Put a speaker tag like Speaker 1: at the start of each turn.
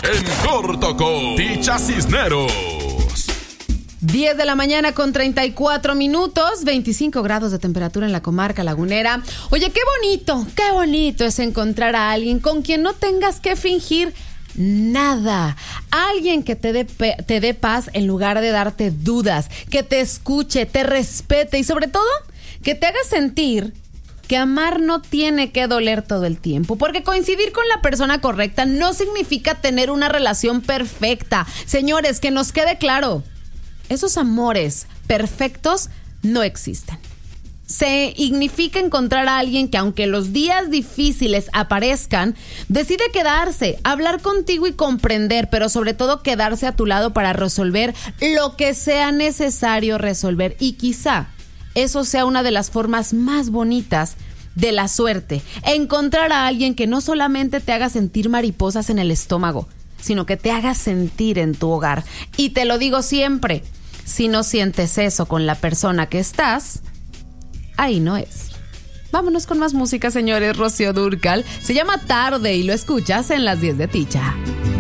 Speaker 1: En corto con Ticha Cisneros.
Speaker 2: 10 de la mañana con 34 minutos, 25 grados de temperatura en la comarca lagunera. Oye, qué bonito es encontrar a alguien con quien no tengas que fingir nada. Alguien que te dé paz en lugar de darte dudas, que te escuche, te respete y sobre todo, que te haga sentir que amar no tiene que doler todo el tiempo, porque coincidir con la persona correcta no significa tener una relación perfecta. Señores, que nos quede claro. Esos amores perfectos no existen. Significa encontrar a alguien que, aunque los días difíciles aparezcan, decide quedarse, hablar contigo y comprender, pero sobre todo quedarse a tu lado para resolver lo que sea necesario resolver. Y quizá eso sea una de las formas más bonitas de la suerte. Encontrar a alguien que no solamente te haga sentir mariposas en el estómago, sino que te haga sentir en tu hogar. Y te lo digo siempre. Si no sientes eso con la persona que estás, ahí no es. Vámonos con más música, señores. Rocío Dúrcal se llama Tarde y lo escuchas en las 10 de Ticha.